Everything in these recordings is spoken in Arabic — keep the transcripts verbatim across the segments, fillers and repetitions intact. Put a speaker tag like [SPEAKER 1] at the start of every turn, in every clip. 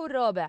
[SPEAKER 1] الرابع.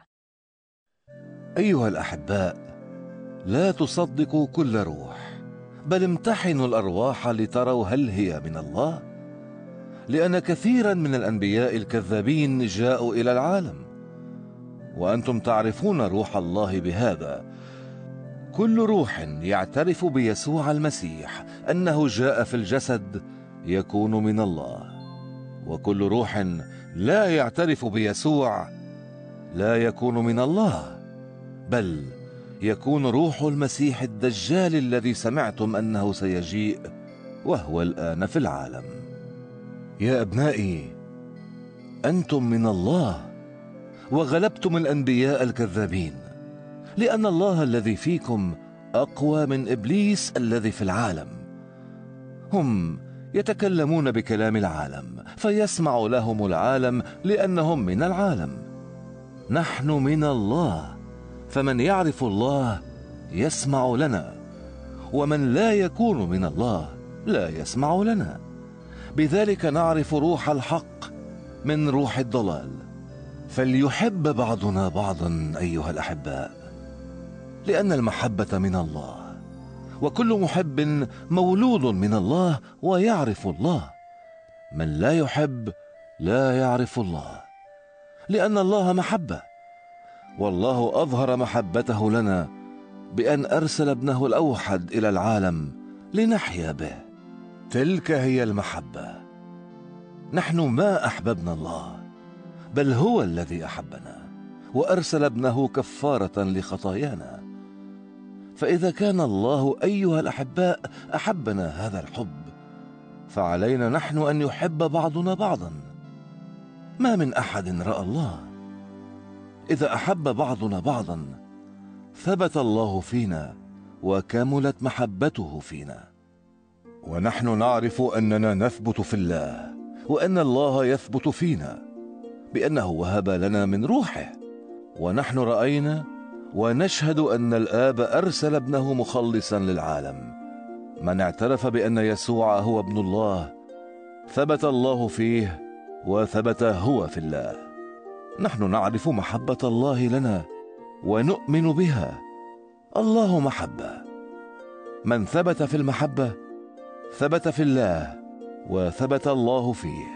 [SPEAKER 2] أيها الأحباء، لا تصدقوا كل روح، بل امتحنوا الأرواح لتروا هل هي من الله، لأن كثيرا من الأنبياء الكذابين جاءوا إلى العالم، وأنتم تعرفون روح الله بهذا: كل روح يعترف بيسوع المسيح أنه جاء في الجسد يكون من الله، وكل روح لا يعترف بيسوع لا يكون من الله، بل يكون روح المسيح الدجال الذي سمعتم أنه سيجيء وهو الآن في العالم. يا أبنائي، أنتم من الله وغلبتم الأنبياء الكذابين، لأن الله الذي فيكم أقوى من إبليس الذي في العالم. هم يتكلمون بكلام العالم فيسمع لهم العالم لأنهم من العالم. نحن من الله، فمن يعرف الله يسمع لنا، ومن لا يكون من الله لا يسمع لنا. بذلك نعرف روح الحق من روح الضلال. فليحب بعضنا بعضا أيها الأحباء، لأن المحبة من الله، وكل محب مولود من الله ويعرف الله. من لا يحب لا يعرف الله، لأن الله محبة، والله أظهر محبته لنا بأن أرسل ابنه الأوحد إلى العالم لنحيا به. تلك هي المحبة. نحن ما أحببنا الله، بل هو الذي أحبنا وأرسل ابنه كفارة لخطايانا. فإذا كان الله أيها الأحباء أحبنا هذا الحب، فعلينا نحن أن يحب بعضنا بعضا. ما من أحد رأى الله. إذا أحب بعضنا بعضا ثبت الله فينا وكملت محبته فينا، ونحن نعرف أننا نثبت في الله وأن الله يثبت فينا، بأنه وهب لنا من روحه. ونحن رأينا ونشهد أن الآب أرسل ابنه مخلصا للعالم. من اعترف بأن يسوع هو ابن الله ثبت الله فيه وثبت هو في الله. نحن نعرف محبة الله لنا ونؤمن بها. الله محبة. من ثبت في المحبة ثبت في الله وثبت الله فيه.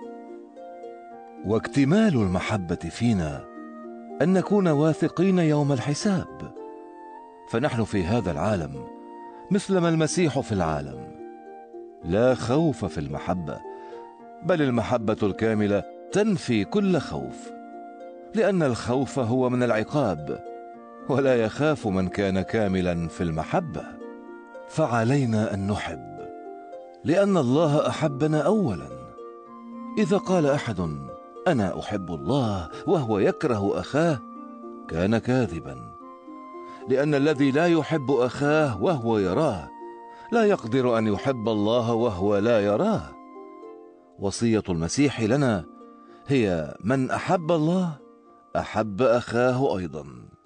[SPEAKER 2] واكتمال المحبة فينا أن نكون واثقين يوم الحساب، فنحن في هذا العالم مثل ما المسيح في العالم. لا خوف في المحبة، بل المحبة الكاملة تنفي كل خوف، لأن الخوف هو من العقاب، ولا يخاف من كان كاملا في المحبة. فعلينا أن نحب، لأن الله أحبنا أولا. إذا قال أحد أنا أحب الله وهو يكره أخاه كان كاذبا، لأن الذي لا يحب أخاه وهو يراه لا يقدر أن يحب الله وهو لا يراه. وصية المسيح لنا هي: من أحب الله أحب أخاه أيضا.